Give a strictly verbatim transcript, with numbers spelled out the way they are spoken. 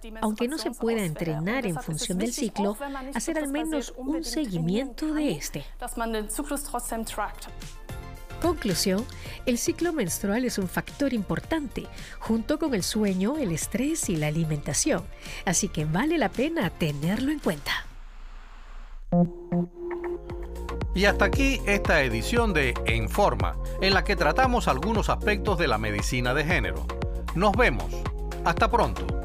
Aunque no se pueda entrenar en función del ciclo, hacer al menos un seguimiento de este. Conclusión, el ciclo menstrual es un factor importante, junto con el sueño, el estrés y la alimentación, así que vale la pena tenerlo en cuenta. Y hasta aquí esta edición de En Forma, en la que tratamos algunos aspectos de la medicina de género. Nos vemos. Hasta pronto.